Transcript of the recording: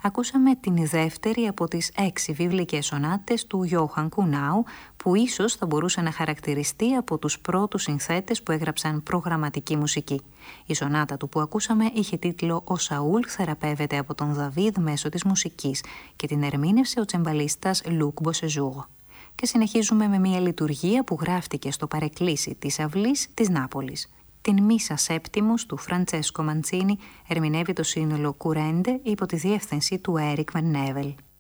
Ακούσαμε την δεύτερη από τις 6 βιβλικές σονάτες του Johann Kuhnau, που ίσως θα μπορούσε να χαρακτηριστεί από τους πρώτους συνθέτες που έγραψαν προγραμματική μουσική. Η σονάτα του που ακούσαμε είχε τίτλο «Ο Σαούλ θεραπεύεται από τον Δαβίδ μέσω της μουσικής» και την ερμήνευσε ο τσεμπαλίστας Luc Bosejour. Και συνεχίζουμε με μια λειτουργία που γράφτηκε στο παρεκκλήσι της αυλής της Νάπολης. Την Μίσα Σέπτιμους του Φραντσέσκο Μαντσίνι ερμηνεύει το σύνολο Κουρέντε υπό τη διεύθυνση του Έρικ Βεν Νέβελ.